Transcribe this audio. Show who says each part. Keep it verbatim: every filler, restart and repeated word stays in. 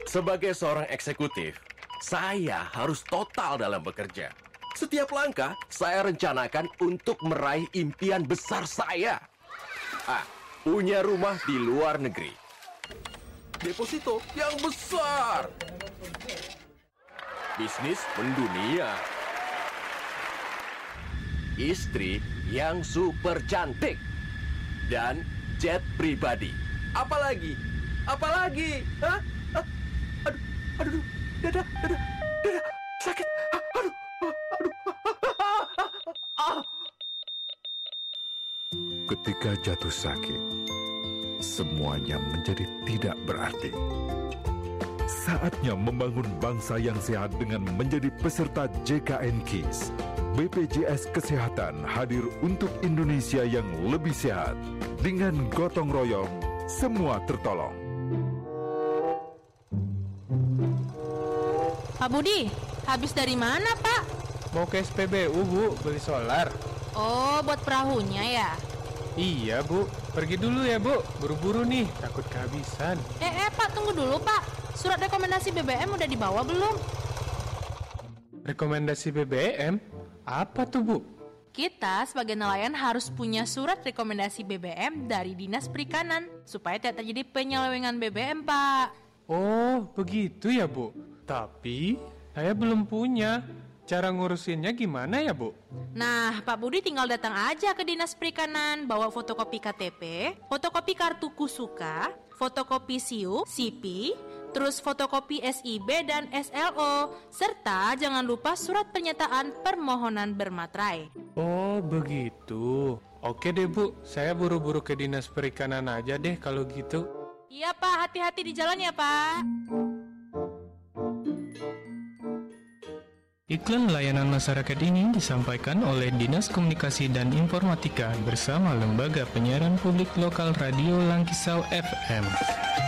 Speaker 1: Sebagai seorang eksekutif, saya harus total dalam bekerja. Setiap langkah saya rencanakan untuk meraih impian besar saya. Ah, punya rumah di luar negeri. Deposito yang besar. Bisnis mendunia. Istri yang super cantik. Dan jet pribadi. Apalagi? Apalagi? Hah? Hah? Aduh, aduh, dada, dada, dada, sakit. Aduh, aduh. Ah.
Speaker 2: Ketika jatuh sakit, semuanya menjadi tidak berarti. Saatnya membangun bangsa yang sehat dengan menjadi peserta J K N KIS. B P J S Kesehatan hadir untuk Indonesia yang lebih sehat. Dengan gotong royong, semua tertolong.
Speaker 3: Pak Budi, habis dari mana, Pak?
Speaker 4: Mau ke S P B U, Bu, beli solar.
Speaker 3: Oh, buat perahunya ya?
Speaker 4: Iya, Bu. Pergi dulu ya, Bu. Buru-buru nih, takut kehabisan.
Speaker 3: Eh, eh, Pak, tunggu dulu, Pak. Surat rekomendasi B B M udah dibawa belum?
Speaker 4: Rekomendasi B B M? Apa tuh, Bu?
Speaker 3: Kita sebagai nelayan harus punya surat rekomendasi B B M dari Dinas Perikanan supaya tidak terjadi penyelewengan B B M, Pak.
Speaker 4: Oh, begitu ya, Bu. Tapi saya belum punya. Cara ngurusinnya gimana ya, Bu?
Speaker 3: Nah, Pak Budi tinggal datang aja ke Dinas Perikanan, bawa fotokopi K T P, fotokopi kartu kusuka, fotokopi S I U, S I P I, terus fotokopi S I B dan S L O, serta jangan lupa surat pernyataan permohonan bermaterai.
Speaker 4: Oh, begitu. Oke deh, Bu. Saya buru-buru ke Dinas Perikanan aja deh kalau gitu.
Speaker 3: Iya, Pak. Hati-hati di jalan ya, Pak.
Speaker 5: Iklan layanan masyarakat ini disampaikan oleh Dinas Komunikasi dan Informatika bersama Lembaga Penyiaran Publik Lokal Radio Langkisau F M.